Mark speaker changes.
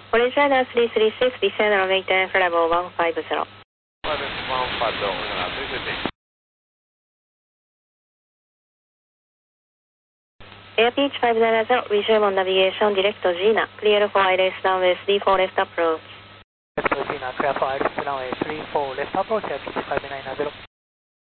Speaker 1: Orange Rider 336, descend and maintain level 150.
Speaker 2: 150,
Speaker 1: Air Peach 590, resume on navigation, direct to Gina. Clear for ILS runway 34 left approach.
Speaker 3: Direct to Gina, clear for ILS runway 34 left approach, Air Peach 590.